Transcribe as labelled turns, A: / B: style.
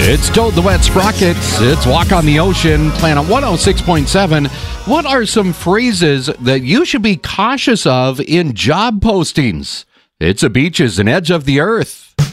A: It's Toad the Wet Sprockets. It's Walk on the Ocean, Planet 106.7. What are some phrases that you should be cautious of in job postings? It's a beach is an edge of the earth.